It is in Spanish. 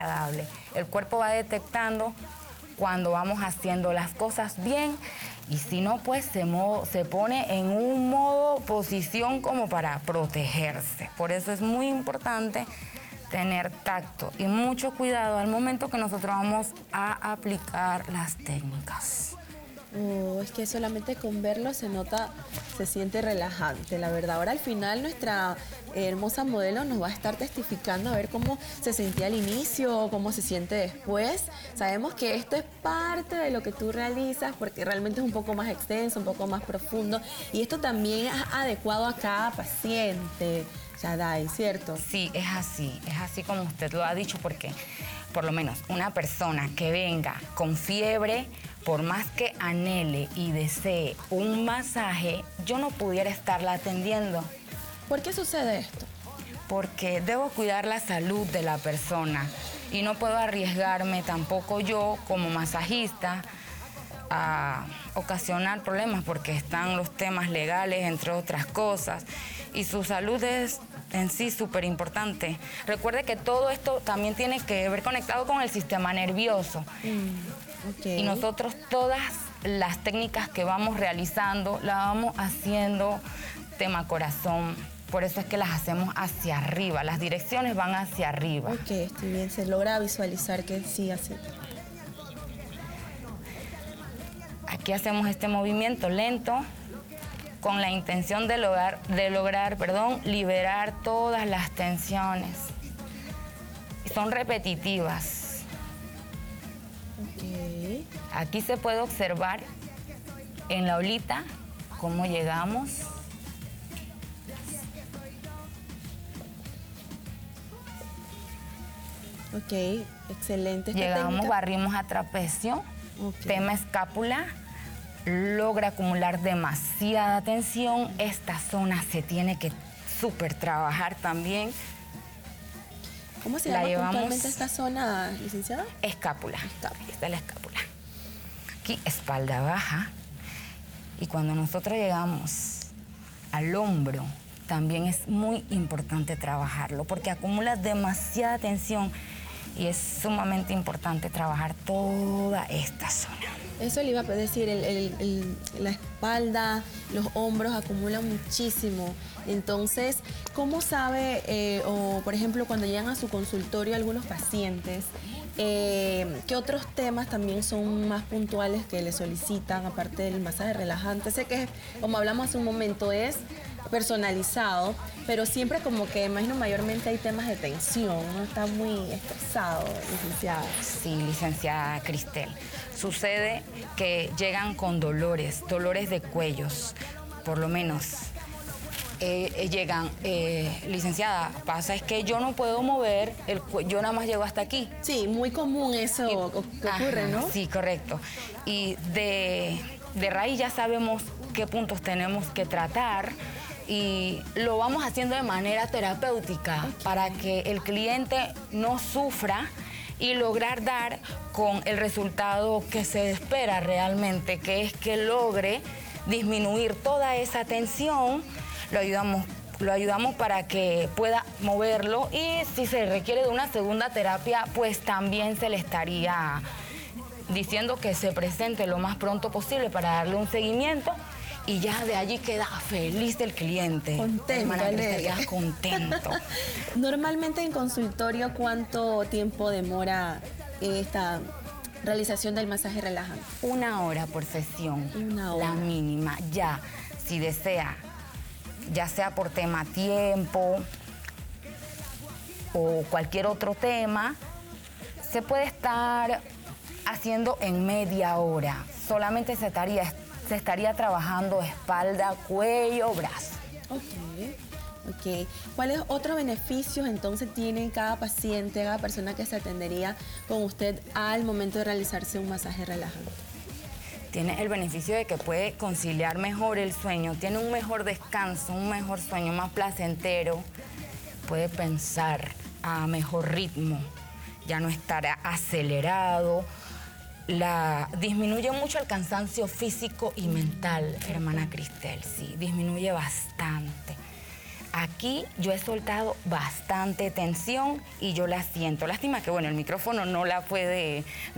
agradable. El cuerpo va detectando cuando vamos haciendo las cosas bien y si no, pues se pone en un modo, posición como para protegerse. Por eso es muy importante tener tacto y mucho cuidado al momento que nosotros vamos a aplicar las técnicas. Oh, es que solamente con verlo se nota, se siente relajante, la verdad. Ahora al final nuestra hermosa modelo nos va a estar testificando a ver cómo se sentía al inicio, cómo se siente después. Sabemos que esto es parte de lo que tú realizas porque realmente es un poco más extenso, un poco más profundo y esto también es adecuado a cada paciente. Yaday, ¿cierto? Sí, es así como usted lo ha dicho, porque por lo menos una persona que venga con fiebre, por más que anhele y desee un masaje, yo no pudiera estarla atendiendo. ¿Por qué sucede esto? Porque debo cuidar la salud de la persona y no puedo arriesgarme tampoco yo como masajista a ocasionar problemas porque están los temas legales, entre otras cosas, y su salud es en sí súper importante. Recuerde que todo esto también tiene que ver conectado con el sistema nervioso. Okay. Y nosotros todas las técnicas que vamos realizando, las vamos haciendo tema corazón. Por eso es que las hacemos hacia arriba, las direcciones van hacia arriba. Ok, estoy bien, se logra visualizar que sí, así. Aquí hacemos este movimiento lento con la intención de lograr, liberar todas las tensiones. Y son repetitivas. Ok. Aquí se puede observar en la olita cómo llegamos. Ok, excelente. Llegamos, barrimos a trapecio, tema escápula, logra acumular demasiada tensión. Esta zona se tiene que súper trabajar también. ¿Cómo se llama puntualmente esta zona, licenciada? Escápula. Esta es la escápula. Aquí espalda baja. Y cuando nosotros llegamos al hombro, también es muy importante trabajarlo porque acumula demasiada tensión y es sumamente importante trabajar toda esta zona. Eso le iba a decir, la espalda, los hombros acumulan muchísimo. Entonces, ¿cómo sabe, o por ejemplo, cuando llegan a su consultorio algunos pacientes, qué otros temas también son más puntuales que le solicitan, aparte del masaje relajante? Sé que, como hablamos hace un momento, es personalizado, pero siempre como que, imagino, mayormente hay temas de tensión, ¿no? Está muy estresado, licenciada. Sí, licenciada Cristel. Sucede que llegan con dolores de cuellos, por lo menos. Llegan, licenciada, pasa es que yo no puedo mover el cuello, yo nada más llego hasta aquí. Sí, muy común eso que ocurre, ¿no? Sí, correcto. Y de raíz ya sabemos qué puntos tenemos que tratar y lo vamos haciendo de manera terapéutica para que el cliente no sufra y lograr dar con el resultado que se espera realmente, que es que logre disminuir toda esa tensión. Lo ayudamos para que pueda moverlo y si se requiere de una segunda terapia, pues también se le estaría diciendo que se presente lo más pronto posible para darle un seguimiento y ya de allí queda feliz el cliente. Contento, queda contento. Normalmente en consultorio, ¿cuánto tiempo demora esta realización del masaje relajante? 1 hora por sesión. 1 hora. La mínima. Ya, si desea, ya sea por tema tiempo o cualquier otro tema, se puede estar haciendo en media hora. Solamente se estaría trabajando espalda, cuello, brazo. Ok. ¿Cuáles otros beneficios entonces tiene cada paciente, cada persona que se atendería con usted al momento de realizarse un masaje relajante? Tiene el beneficio de que puede conciliar mejor el sueño, tiene un mejor descanso, un mejor sueño, más placentero, puede pensar a mejor ritmo, ya no estará acelerado, disminuye mucho el cansancio físico y mental, hermana Cristel, sí, disminuye bastante. aquí yo he soltado bastante tensión y yo la siento. Lástima que, bueno, el micrófono no